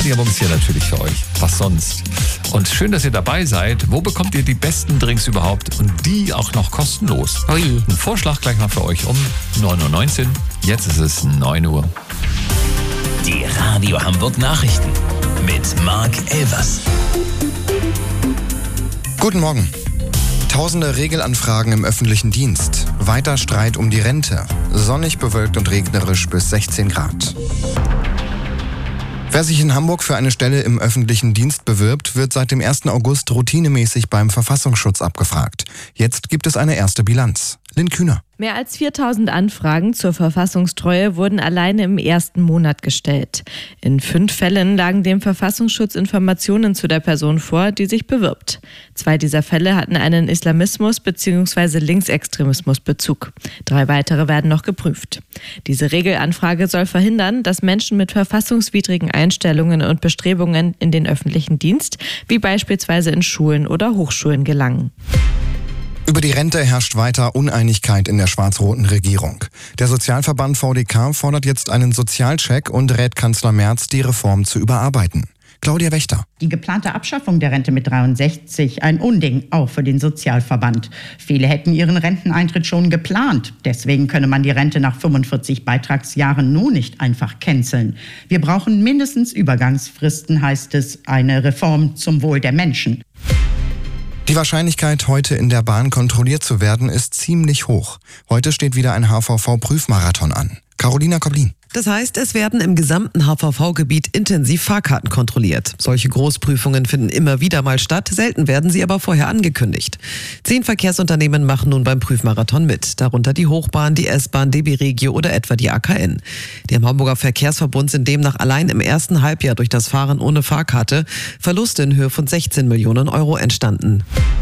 Radio Hamburg ist hier natürlich für euch. Was sonst? Und schön, dass ihr dabei seid. Wo bekommt ihr die besten Drinks überhaupt? Und die auch noch kostenlos. Ui. Ein Vorschlag gleich mal für euch um 9.19 Uhr. Jetzt ist es 9 Uhr. Die Radio Hamburg Nachrichten mit Marc Elvers. Guten Morgen. Tausende Regelanfragen im öffentlichen Dienst. Weiter Streit um die Rente. Sonnig, bewölkt und regnerisch bis 16 Grad. Wer sich in Hamburg für eine Stelle im öffentlichen Dienst bewirbt, wird seit dem 1. August routinemäßig beim Verfassungsschutz abgefragt. Jetzt gibt es eine erste Bilanz. Lynn Kühner. Mehr als 4.000 Anfragen zur Verfassungstreue wurden alleine im ersten Monat gestellt. In 5 Fällen lagen dem Verfassungsschutz Informationen zu der Person vor, die sich bewirbt. 2 dieser Fälle hatten einen Islamismus- bzw. Linksextremismus-Bezug. 3 weitere werden noch geprüft. Diese Regelanfrage soll verhindern, dass Menschen mit verfassungswidrigen Einstellungen und Bestrebungen in den öffentlichen Dienst, wie beispielsweise in Schulen oder Hochschulen, gelangen. Über die Rente herrscht weiter Uneinigkeit in der schwarz-roten Regierung. Der Sozialverband VDK fordert jetzt einen Sozialcheck und rät Kanzler Merz, die Reform zu überarbeiten. Claudia Wächter. Die geplante Abschaffung der Rente mit 63, ein Unding, auch für den Sozialverband. Viele hätten ihren Renteneintritt schon geplant. Deswegen könne man die Rente nach 45 Beitragsjahren nun nicht einfach canceln. Wir brauchen mindestens Übergangsfristen, heißt es, eine Reform zum Wohl der Menschen. Die Wahrscheinlichkeit, heute in der Bahn kontrolliert zu werden, ist ziemlich hoch. Heute steht wieder ein HVV-Prüfmarathon an. Carolina Koblin. Das heißt, es werden im gesamten HVV-Gebiet intensiv Fahrkarten kontrolliert. Solche Großprüfungen finden immer wieder mal statt, selten werden sie aber vorher angekündigt. 10 Verkehrsunternehmen machen nun beim Prüfmarathon mit, darunter die Hochbahn, die S-Bahn, DB Regio oder etwa die AKN. Dem Hamburger Verkehrsverbund sind demnach allein im ersten Halbjahr durch das Fahren ohne Fahrkarte Verluste in Höhe von 16 Millionen Euro entstanden.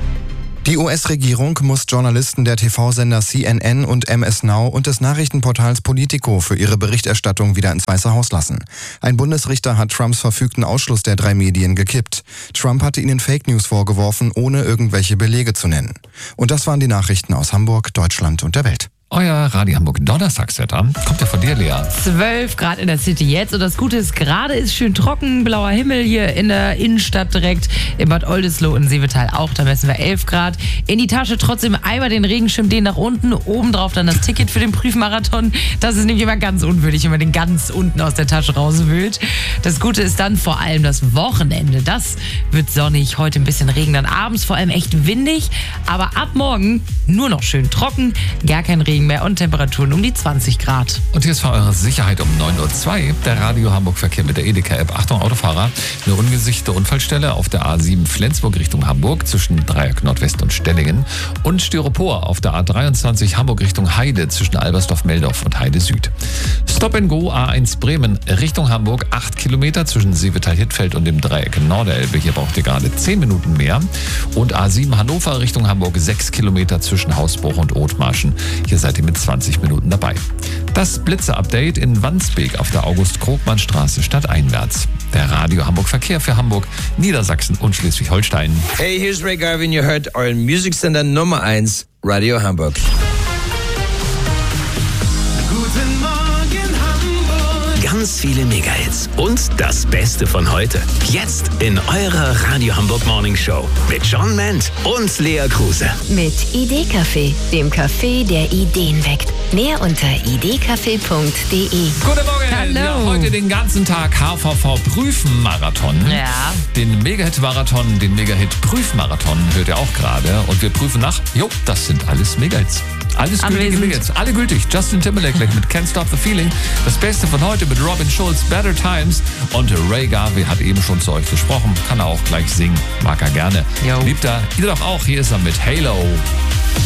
Die US-Regierung muss Journalisten der TV-Sender CNN und MS Now und des Nachrichtenportals Politico für ihre Berichterstattung wieder ins Weiße Haus lassen. Ein Bundesrichter hat Trumps verfügten Ausschluss der 3 Medien gekippt. Trump hatte ihnen Fake News vorgeworfen, ohne irgendwelche Belege zu nennen. Und das waren die Nachrichten aus Hamburg, Deutschland und der Welt. Euer Radio Hamburg Donnerstagswetter kommt ja von dir, Lea. 12 Grad in der City jetzt. Und das Gute ist, gerade ist schön trocken, blauer Himmel hier in der Innenstadt direkt. In Bad Oldesloe und Seevetal auch, da messen wir 11 Grad. In die Tasche trotzdem einmal den Regenschirm, den nach unten. Obendrauf dann das Ticket für den Prüfmarathon. Das ist nämlich immer ganz unwürdig, wenn man den ganz unten aus der Tasche rauswühlt. Das Gute ist dann vor allem das Wochenende. Das wird sonnig, heute ein bisschen Regen, dann abends vor allem echt windig. Aber ab morgen nur noch schön trocken, gar kein Regen mehr und Temperaturen um die 20 Grad. Und hier ist für eure Sicherheit um 9.02 Uhr der Radio Hamburg Verkehr mit der Edeka-App. Achtung, Autofahrer, eine ungesicherte Unfallstelle auf der A7 Flensburg Richtung Hamburg zwischen Dreieck Nordwest und Stellingen und Styropor auf der A23 Hamburg Richtung Heide zwischen Albersdorf-Meldorf und Heide Süd. Stop and Go A1 Bremen Richtung Hamburg 8 Kilometer zwischen Seevetal-Hittfeld und dem Dreieck Norderelbe. Hier braucht ihr gerade 10 Minuten mehr. Und A7 Hannover Richtung Hamburg 6 Kilometer zwischen Hausbruch und Othmarschen. Hier seid ihr mit 20 Minuten dabei. Das Blitze-Update in Wandsbek auf der August-Krogmann-Straße stadteinwärts. Der Radio Hamburg Verkehr für Hamburg, Niedersachsen und Schleswig-Holstein. Hey, here's Ray Garvin. You heard euren Musiksender Nummer 1, Radio Hamburg. Guten Morgen Hamburg. Ganz viele Megahits und das Beste von heute. Jetzt in eurer Radio Hamburg Morning Show mit John Ment und Lea Kruse. Mit Idee-Café, dem Café, der Ideen weckt. Mehr unter idcafé.de. Guten Morgen! Hallo. Ja, heute den ganzen Tag HVV-Prüfmarathon. Ja. Den Megahit-Marathon, den Megahit-Prüfmarathon hört ihr auch gerade. Und wir prüfen nach, das sind alles Megahits. Alles gültige Megahits. Alle gültig. Justin Timberlake gleich mit Can't Stop the Feeling. Das Beste von heute mit Robin Schulz, Better Times. Und Ray Garvey hat eben schon zu euch gesprochen. Kann er auch gleich singen. Mag er gerne. Jo. Liebt er. Ihr doch auch. Hier ist er mit Halo.